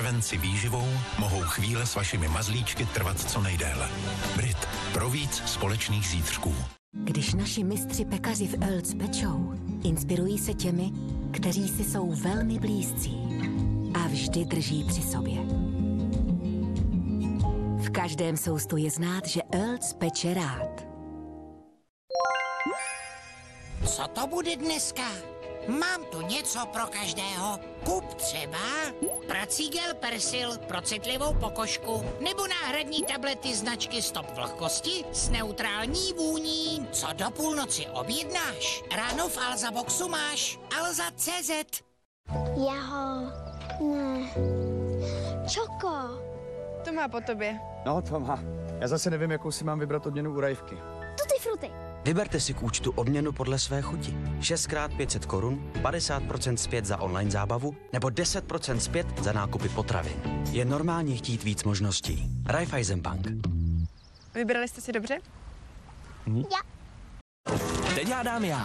prevenci výživou mohou chvíle s vašimi mazlíčky trvat co nejdéle. Brit. Pro víc společných zítřků. Když naši mistři pekaři v Earls pečou, inspirují se těmi, kteří si jsou velmi blízcí a vždy drží při sobě. V každém soustu je znát, že Earls peče rád. Co to bude dneska? Mám tu něco pro každého. Kup třeba Pracigel Persil pro citlivou pokožku nebo náhradní tablety značky Stop vlhkosti s neutrální vůní. Co do půlnoci objednáš? Ráno v Alza Boxu máš Alza.cz. Jaho, ne, Čoko. To má po tobě. No, to má. Já zase nevím, jakou si mám vybrat odměnu u Rajvky. Tutti fruty. Vyberte si k účtu odměnu podle své chuti. 6x500 korun, 50% zpět za online zábavu nebo 10% zpět za nákupy potravin. Je normálně chtít víc možností. Raiffeisenbank. Vybrali jste si dobře? Já. Teď hádám já.